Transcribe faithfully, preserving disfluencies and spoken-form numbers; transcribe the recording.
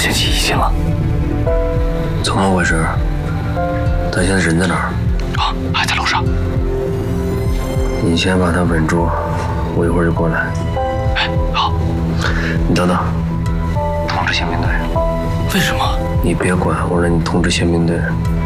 像起疑心了。 怎么回事？他现在人在哪儿？ 啊，还在楼上。 你先把他稳住，我一会儿就过来。 哎，好。 你等等， 通知宪兵队。为什么？ 你别管，我让你通知宪兵队。